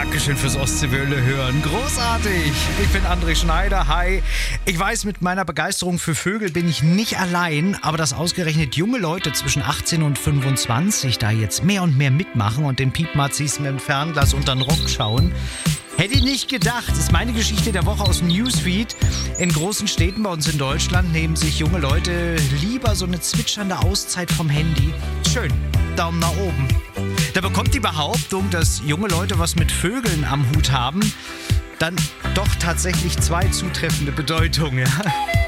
Dankeschön fürs Ostseewelle hören. Großartig. Ich bin André Schneider. Hi. Ich weiß, mit meiner Begeisterung für Vögel bin ich nicht allein, aber dass ausgerechnet junge Leute zwischen 18 und 25 da jetzt mehr und mehr mitmachen und den Piepmatzis mit dem Fernglas unter den Rock schauen, hätte ich nicht gedacht. Das ist meine Geschichte der Woche aus dem Newsfeed. In großen Städten bei uns in Deutschland nehmen sich junge Leute lieber so eine zwitschernde Auszeit vom Handy. Schön. Daumen nach oben. Da bekommt die Behauptung, dass junge Leute was mit Vögeln am Hut haben, dann doch tatsächlich zwei zutreffende Bedeutungen. Ja?